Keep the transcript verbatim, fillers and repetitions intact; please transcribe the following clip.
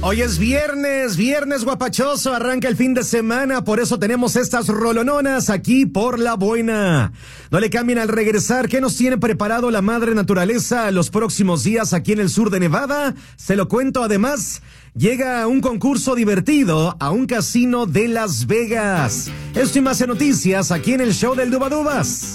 Hoy es viernes, viernes guapachoso, arranca el fin de semana, por eso tenemos estas rolononas aquí por La Buena. No le cambien al regresar, ¿qué nos tiene preparado la madre naturaleza los próximos días aquí en el sur de Nevada? Se lo cuento. Además, llega un concurso divertido a un casino de Las Vegas. Esto y más en noticias aquí en el show del Dubadubas.